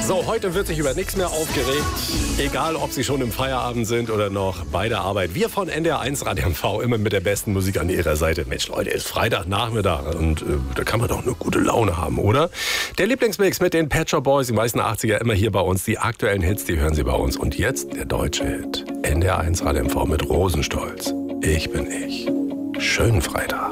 So, heute wird sich über nichts mehr aufgeregt. Egal, ob Sie schon im Feierabend sind oder noch bei der Arbeit. Wir von NDR1 Radio MV immer mit der besten Musik an Ihrer Seite. Mensch, Leute, ist Freitagnachmittag und da kann man doch eine gute Laune haben, oder? Der Lieblingsmix mit den Pet Shop Boys, die meisten 80er, immer hier bei uns. Die aktuellen Hits, die hören Sie bei uns. Und jetzt der deutsche Hit. NDR1 Radio MV mit Rosenstolz. Ich bin ich. Schönen Freitag.